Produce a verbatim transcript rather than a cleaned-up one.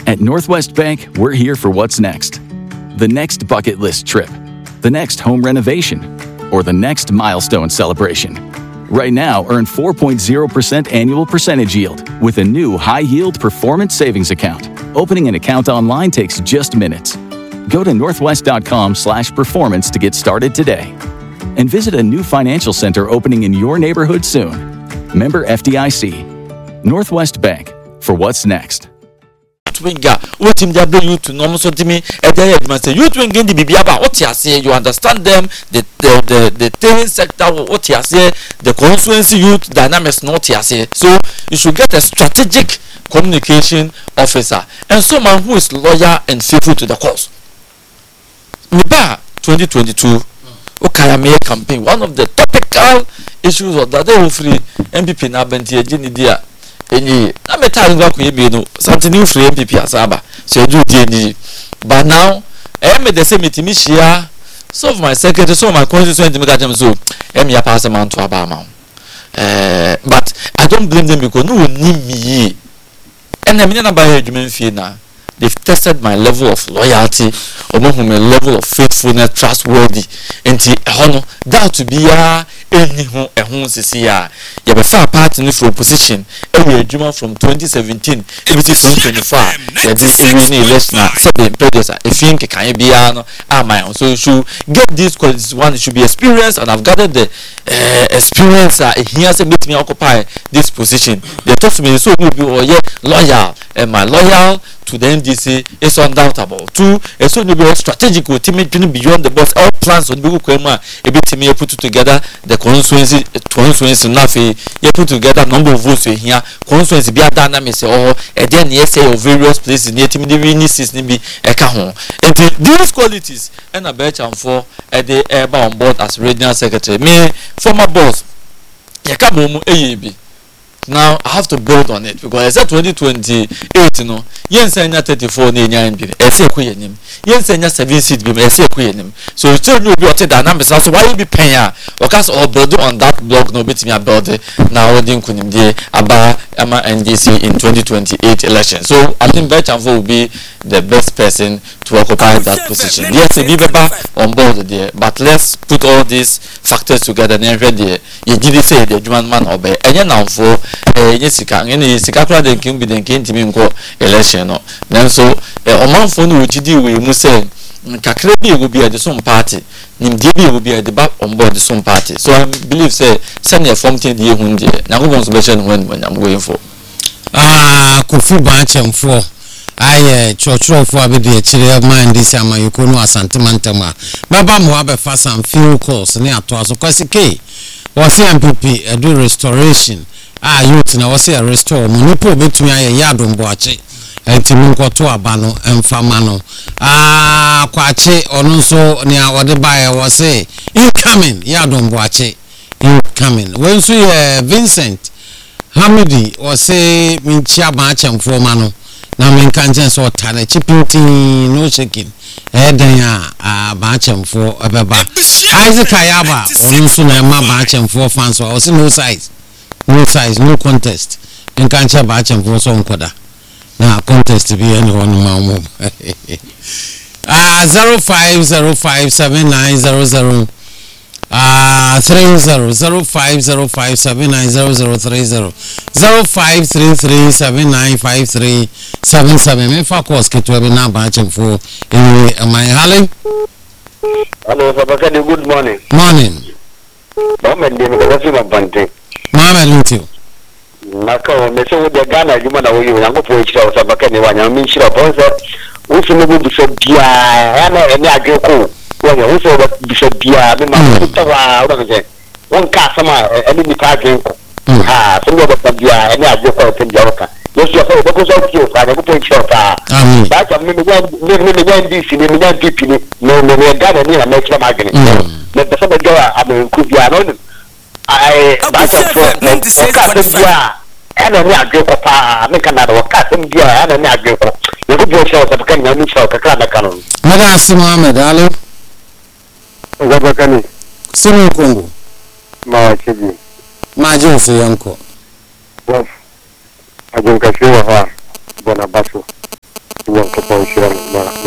At Northwest Bank, we're here for what's next. The next bucket list trip, the next home renovation, or the next milestone celebration. Right now, earn four point zero percent annual percentage yield with a new high-yield performance savings account. Opening an account online takes just minutes. Go to northwest.com slash performance to get started today. And visit a new financial center opening in your neighborhood soon. Member F D I C. Northwest Bank, for what's next. Winga, what him that you to normal so to me, and then you to engage the Bibiaba, what you say, you understand them, the the the, the training sector, what you say, the constituency youth dynamics, not you say. So you should get a strategic communication officer and someone who is loyal and faithful to the cause. Miba twenty twenty-two, Okayame campaign, one of the topical issues of that day free M P P na benti ejini dia. Any, I'm a time work with you, something new for M P P Asaba. So you do, but now I am the same to me here. So my secretary, so my constituent, so I'm your pass amount to Abama. But I don't blame them because no one need me. And I'm not by human fear now. They've tested my level of loyalty, or my level of faithfulness, trustworthy, and honor that to be a any home a home see ya. You have a far part in the opposition. Every Juma from twenty seventeen, everything from twenty-five. Yeah, this is really election. So the producer, if you can be an am so you should get this qualities. One, it should be experience, and I've gathered the uh, experience. Uh, he has made me occupy this position. They talk to me so will be oh yeah loyal, and my loyal to the N D C is undoubtable. Two, it's only be strategic with team beyond the boss. All plans on Bigu Kwema, a bit me put together the constituency, constituency Nafi, you put together number of votes here, constituency be a dynamic or a then yes say of various places near Timmy Winnie system be a cajon. And these qualities and a better and for a day ever on board as regional secretary. Me, former boss, Yakabomu A B. Now I have to build on it because I said twenty twenty-eight, you know, yen senya thirty-four ne nyan bi e se ko yenim yen senya seven seat bi e se ko yenim so still no be ote dynamics so why you be paying ya or cast all build on that block no bit me build now wedding kunim dey aba ama N D C in twenty twenty-eight election. So I think Berchanfo will be the best person to occupy that position. Yes, a beba on board there, but let's put all these factors together and ready. You did say the German man obey and now for a Jessica and Sikakra then can be the king to me election. Then so a month for no G D we must say Kakrebi will be at the same party. Nimdibi will be at the back on board the same party. So I believe say send a form ten year one day. Now who wants to mention when when I'm going for ah Kofi Berchanfo aye chocho for abedi chire man this ama yikono asantmantama baba mo abefa some few calls ne ato aso kwasi ke wose M P P edu restoration ah youth na wose restore mo nipo betumi aye yadombo ache entimi nkoto aba no emfama no ah kwache onu so ne awode bae wose incoming yadombo ache incoming when so uh, Vincent Hamidi wose minchia Berchanfo ma no na men kanjen so tane chipinti no checking eh dan ya Berchanfo ebeba Isaac Ayaba onu so na ma Berchanfo fans so say no size no size no contest en kancha Berchanfo so nkoda na contest bi any one ma mo ah zero five zero five seven nine zero zero Ah, three zero zero five zero five seven nine zero zero three zero zero five three three seven nine five three seven seven. Me fa course ke to be na Berchanfo. Anyway, am I Helen? Hello, Sabakadi. Good morning. Morning. Mohammed, me ko si mabante. Mohammed with you. Naka me so de Ghana juma na wo yi na ko po chira Sabakadi wa nya mi chira bonza. Wo fi me bu so bia ya na ene ageko. When you also Bishop Bia, the man who was one customer, any departing. Ah, some of the Bia, and I just got in Joroka. Yes, you have because of you, I never put your car. That's a minute, maybe this, maybe not deep in it. No, no, no, got any make them agony. Let the summer go, I mean, could be an I, Berchanfo, Bia, and a near group of pa, make another custom Bia, and a near group. You could be a short of Kenya, Miss Okakan. Madam Mohammed Ali. Zabakani Sinu Kongo ma chibi ma jinsi yanko was ajunka shiwa ha bona baso nyankopɔn hyira no ma